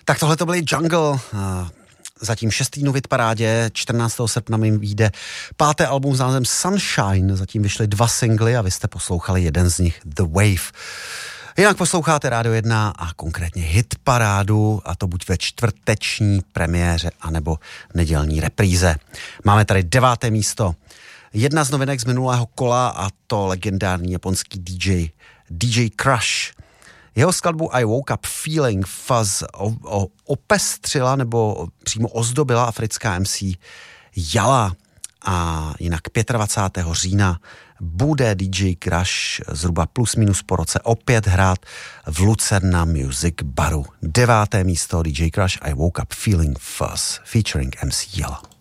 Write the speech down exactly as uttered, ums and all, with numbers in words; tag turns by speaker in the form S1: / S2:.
S1: Tak tohle to byly Jungle, zatím šestý nu v hitparádě, čtrnáctého srpna mi vyjde páté album s názvem Sunshine, zatím vyšly dva singly a vy jste poslouchali jeden z nich, The Wave. Jinak posloucháte Rádio jedna a konkrétně hitparádu, a to buď ve čtvrteční premiéře, anebo nedělní repríze. Máme tady deváté místo. Jedna z novinek z minulého kola, a to legendární japonský D J, D J Crush. Jeho skladbu I Woke Up Feeling Fuzz o, o, opestřila nebo přímo ozdobila africká M C Yala. A jinak dvacátého pátého října bude D J Crush zhruba plus minus po roce opět hrát v Lucerna Music Baru. Deváté místo D J Crush I Woke Up Feeling Fuzz featuring M C Yala.